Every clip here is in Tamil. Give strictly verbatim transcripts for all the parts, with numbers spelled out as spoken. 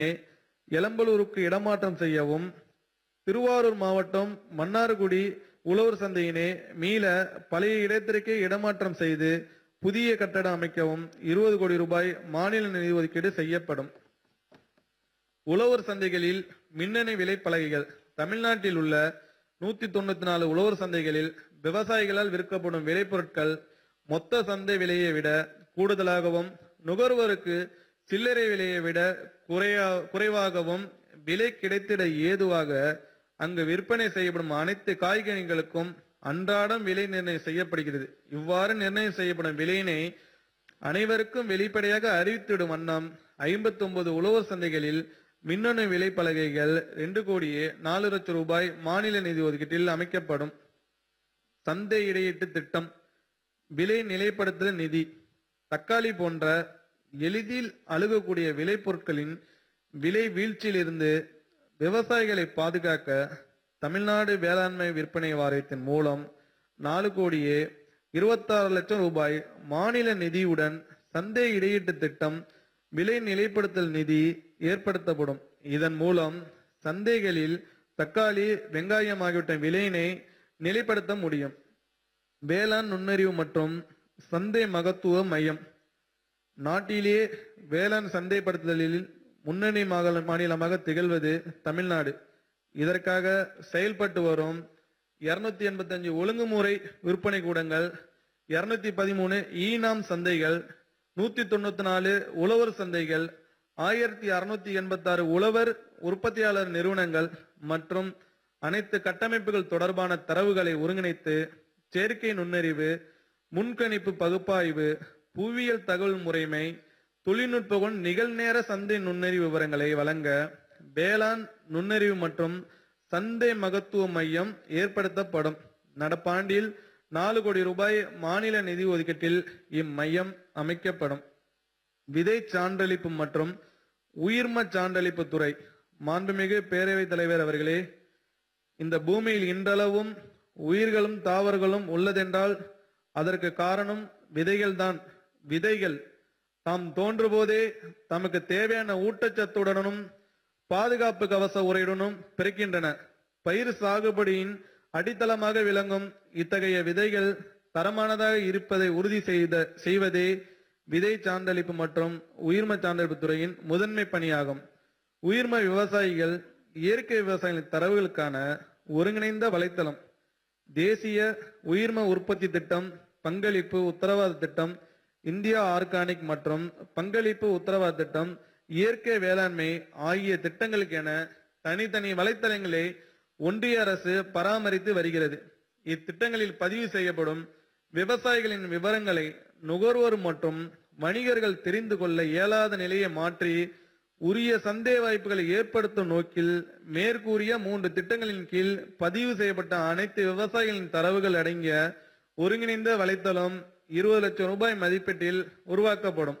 எளம்பலூருக்கு இடமாற்றம் செய்யவும், திருவாரூர் மாவட்டம் மன்னார்குடி உழவர் சந்தையினை மீள பழைய இடத்திற்கே இடமாற்றம் செய்து புதிய கட்டடம் அமைக்கவும் இருபது கோடி ரூபாய் மாநில நிதி ஒதுக்கீடு செய்யப்படும். உழவர் சந்தைகளில் மின்னணு விலைப்பலகைகள். தமிழ்நாட்டில் உள்ள நூத்தி தொண்ணூத்தி நாலு உழவர் சந்தைகளில் விவசாயிகளால் விற்கப்படும் விளைபொருட்கள் மொத்த சந்தை விலையை விட கூடுதலாகவும், நுகர்வோருக்கு சில்லறை விலையை விட குறையா குறைவாகவும் விலை கிடைத்திட ஏதுவாக அங்கு விற்பனை செய்யப்படும் அனைத்து காய்கனிகளுக்கும் அன்றாடம் விலை நிர்ணயம் செய்யப்படுகிறது. இவ்வாறு நிர்ணயம் செய்யப்படும் விலையினை அனைவருக்கும் வெளிப்படையாக அறிவித்திடும் வண்ணம் ஐம்பத்தி ஒன்பது உழவர் சந்தைகளில் மின்னணு விலை பலகைகள் ரெண்டு கோடியே நாலு லட்சம் ரூபாய் மாநில நிதி ஒதுக்கீட்டில் அமைக்கப்படும். சந்தை இடையீட்டு திட்டம். விலை நிலைப்படுத்தல் நிதி. தக்காளி போன்ற எளிதில் அணுகக்கூடிய விலை பொருட்களின் விலை வீழ்ச்சியிலிருந்து விவசாயிகளை பாதுகாக்க தமிழ்நாடு வேளாண்மை விற்பனை வாரியத்தின் மூலம் நாலு கோடியே இருபத்தாறு லட்சம் ரூபாய் மாநில நிதியுடன் சந்தை இடையீட்டு திட்டம் விலை நிலைப்படுத்தல் நிதி ஏற்படுத்தப்படும். இதன் மூலம் சந்தைகளில் தக்காளி, வெங்காயம் ஆகியவற்றின் விலையினை நிலைப்படுத்த முடியும். வேளாண் நுண்ணறிவு மற்றும் சந்தை மகத்துவ மையம். நாட்டிலே வேளாண் சந்தைப்படுத்துதலில் முன்னணி மாநிலமாக திகழ்வது தமிழ்நாடு. இதற்காக செயல்பட்டு வரும் இருநூத்தி எண்பத்தி அஞ்சு ஒழுங்குமுறை விற்பனை கூடங்கள், இருநூத்தி பதிமூணு ஈனாம் சந்தைகள், நூத்தி தொண்ணூத்தி நாலு உழவர் சந்தைகள், ஆயிரத்தி அறுநூத்தி எண்பத்தி ஆறு உழவர் உற்பத்தியாளர் நிறுவனங்கள் மற்றும் அனைத்து கட்டமைப்புகள் தொடர்பான தரவுகளை ஒருங்கிணைத்து செயற்கை நுண்ணறிவு, முன்கணிப்பு பகுப்பாய்வு, புவியியல் தகவல் முறைமை, தொழில்நுட்ப நிகழ்நேர சந்தை நுண்ணறிவு விவரங்களை வழங்க வேளாண் நுண்ணறிவு மற்றும் சந்தை மகத்துவ மையம் ஏற்படுத்தப்படும். நடப்பாண்டில் நாலு கோடி ரூபாய் மாநில நிதி ஒதுக்கீட்டில் இம்மையம் அமைக்கப்படும். விதை சான்றளிப்பு மற்றும் உயிர்ம சான்றளிப்பு துறை. மாண்புமிகு பேரவைத் தலைவர் அவர்களே, இந்த பூமியில் இன்றளவும் உயிர்களும் தாவர்களும் உள்ளதென்றால் அதற்கு காரணம் விதைகள் தான். விதைகள் தாம் தோன்றும்போதே தமக்கு தேவையான ஊட்டச்சத்துடனும் பாதுகாப்பு கவச உரையுடனும் பிறக்கின்றன. பயிர் சாகுபடியின் அடித்தளமாக விளங்கும் இத்தகைய விதைகள் தரமானதாக இருப்பதை உறுதி செய்த செய்வதே விதை சான்றளிப்பு மற்றும் உயிர்ம சான்றளிப்பு துறையின் முதன்மை பணியாகும். உயிர்ம விவசாயிகள் இயற்கை விவசாயிகளின் தரவுகளுக்கான ஒருங்கிணைந்த வலைத்தளம். தேசிய உயிர்ம உற்பத்தி திட்டம், பங்களிப்பு உத்தரவாத திட்டம், இந்தியா ஆர்கானிக் மற்றும் பங்களிப்பு உத்தரவாத திட்டம், இயற்கை வேளாண்மை ஆகிய திட்டங்களுக்கு என தனித்தனி வலைத்தளங்களை ஒன்றிய அரசு பராமரித்து வருகிறது. இத்திட்டங்களில் பதிவு செய்யப்படும் விவசாயிகளின் விவரங்களை நுகர்வோர் மற்றும் வணிகர்கள் தெரிந்து கொள்ள இயலாத நிலையை மாற்றி உரிய சந்தை வாய்ப்புகளை ஏற்படுத்தும் நோக்கில் மேற்கூறிய மூன்று திட்டங்களின் கீழ் பதிவு செய்யப்பட்ட அனைத்து விவசாயிகளின் தரவுகள் அடங்கிய ஒருங்கிணைந்த வலைத்தளம் இருபது லட்சம் ரூபாய் மதிப்பீட்டில் உருவாக்கப்படும்.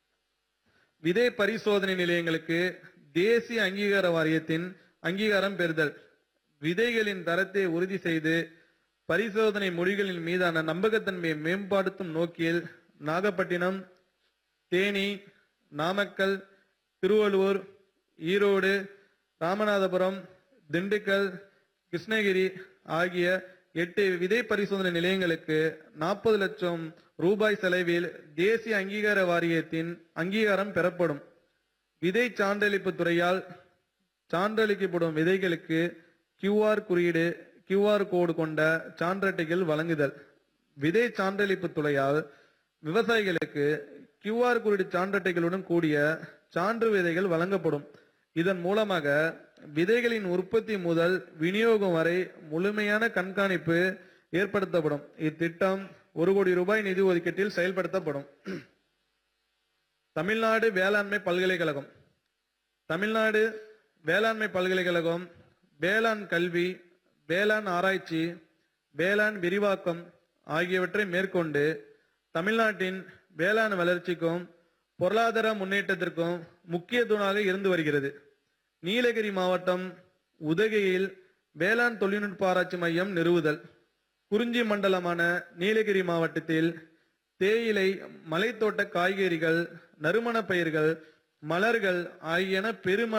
விதை பரிசோதனை நிலையங்களுக்கு தேசிய அங்கீகார வாரியத்தின் அங்கீகாரம் பெறுதல். விதைகளின் தரத்தை உறுதி செய்து பரிசோதனை மொழிகளின் மீதான நம்பகத்தன்மையை மேம்படுத்தும் நோக்கில் நாகப்பட்டினம், தேனி, நாமக்கல், திருவள்ளூர், ஈரோடு, ராமநாதபுரம், திண்டுக்கல், கிருஷ்ணகிரி ஆகிய எட்டு விதை பரிசோதனை நிலையங்களுக்கு நாற்பது லட்சம் ரூபாய் செலவில் தேசிய அங்கீகார வாரியத்தின் அங்கீகாரம் பெறப்படும். விதை சான்றளிப்பு துறையால் சான்றளிக்கப்படும் விதைகளுக்கு கியூஆர் குறியீடு, கியூஆர் கோடு கொண்ட சான்றட்டைகள் வழங்குதல். விதை சான்றளிப்பு துறையால் விவசாயிகளுக்கு கியூஆர் குறியீடு சான்றட்டைகளுடன் கூடிய சான்று விதைகள் வழங்கப்படும். இதன் மூலமாக விதைகளின் உற்பத்தி முதல் விநியோகம் வரை முழுமையான கண்காணிப்பு ஏற்படுத்தப்படும். இத்திட்டம் ஒரு கோடி ரூபாய் நிதி ஒதுக்கீட்டில் செயல்படுத்தப்படும். தமிழ்நாடு வேளாண்மை பல்கலைக்கழகம். தமிழ்நாடு வேளாண்மை பல்கலைக்கழகம் வேளாண் கல்வி, வேளாண் ஆராய்ச்சி, வேளாண் விரிவாக்கம் ஆகியவற்றை மேற்கொண்டு தமிழ்நாட்டின் வேளாண் வளர்ச்சிக்கும் பொருளாதார முன்னேற்றத்திற்கும் முக்கிய தூணாக இருந்து வருகிறது. நீலகிரி மாவட்டம் உதகையில் வேளாண் தொழில்நுட்ப ஆராய்ச்சி மையம் நிறுவுதல். குறிஞ்சி மண்டலமான நீலகிரி மாவட்டத்தில் தேயிலை, மலைத்தோட்ட காய்கறிகள், நறுமண பயிர்கள், மலர்கள் ஆகியன பெரும